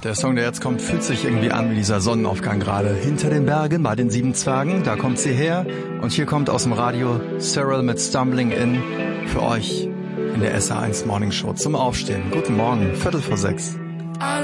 Der Song, der jetzt kommt, fühlt sich irgendwie an wie dieser Sonnenaufgang gerade. Hinter den Bergen bei den 7 Zwergen, da kommt sie her. Und hier kommt aus dem Radio Cyril mit Stumbling In für euch in der SR1 Morning Show zum Aufstehen. Guten Morgen, 5:45.